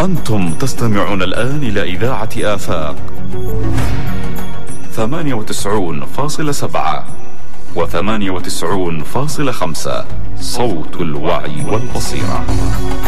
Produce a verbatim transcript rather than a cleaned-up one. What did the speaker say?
أنتم تستمعون الآن إلى إذاعة آفاق ثمانية وتسعون فاصلة سبعة وثمانية وتسعون فاصلة خمسة، صوت الوعي والبصيرة.